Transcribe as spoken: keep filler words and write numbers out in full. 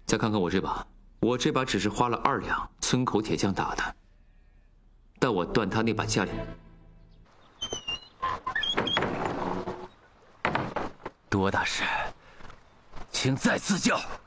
再看看我这把，我这把只是花了二两村口铁匠打的，但我断他那把价廉。 多大事，请再赐教。